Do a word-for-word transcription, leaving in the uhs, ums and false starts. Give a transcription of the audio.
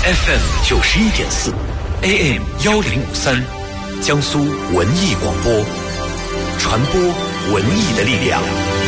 F M 九十一点四 ，A M 幺零五三，江苏文艺广播，传播文艺的力量。